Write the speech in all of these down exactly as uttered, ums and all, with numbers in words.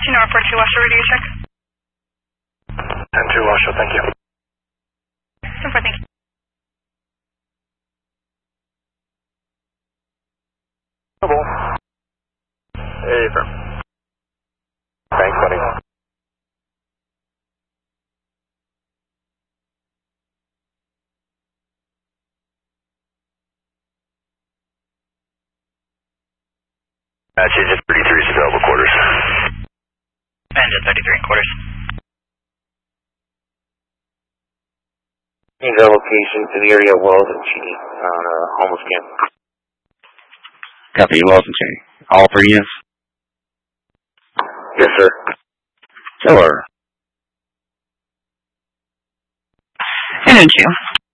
two North four two Washoe radio check. ten two Washoe, thank you. ten four, thank you. Double. Hey, firm. Thanks, buddy. Uh, change at thirty-three is available quarters. And at thirty-three and quarters. Change our location to the area of Wells and Cheney on a homeless camp. Copy, Wells and Cheney. All three units? Yes, sir. Killer. And two.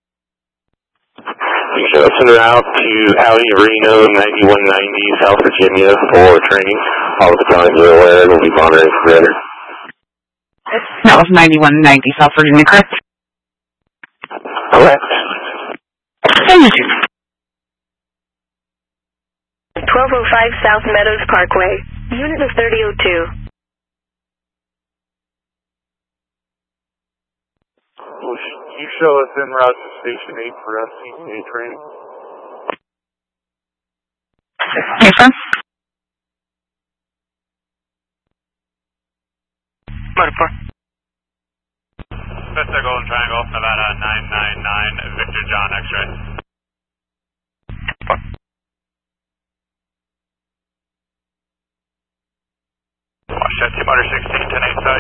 You should send her out to Alley Reno, ninety-one ninety, South Virginia for training. All of the counties are aware we'll be monitoring for radar. That was ninety-one ninety South Virginia, correct? Correct. And two. twelve oh five South Meadows Parkway. Unit of thirty oh two. You show us en route to Station eight for S C T A training. Yes, sir. Motor four. Vista Golden Triangle, Nevada nine nine nine, Victor John X-ray. Washoe, T motor sixteen, ten eight side.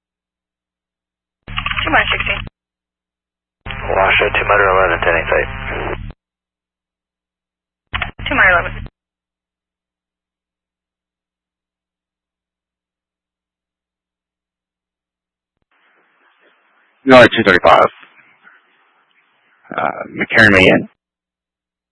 two minus sixteen. Washoe, T motor eleven, ten eight side. two minus eleven. You are two thirty-five. Uh, McCarran May in.